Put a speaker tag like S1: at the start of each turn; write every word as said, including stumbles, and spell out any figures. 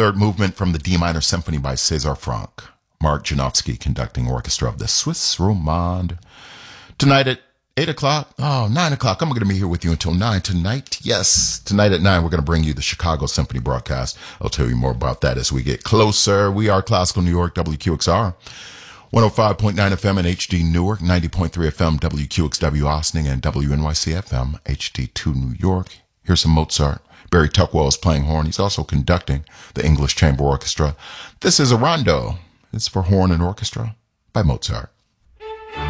S1: third movement from the D minor symphony by César Franck. Mark Janowski conducting orchestra of the Suisse Romande. Tonight at eight o'clock, oh, nine o'clock, I'm going to be here with you until nine tonight. Yes, tonight at nine, we're going to bring you the Chicago Symphony broadcast. I'll tell you more about that as we get closer. We are Classical New York, W Q X R. one oh five point nine F M in H D Newark, ninety point three F M W Q X W Austin, and W N Y C F M H D two New York. Here's some Mozart. Barry Tuckwell is playing horn. He's also conducting the English Chamber Orchestra. This is a rondo. It's for horn and orchestra by Mozart.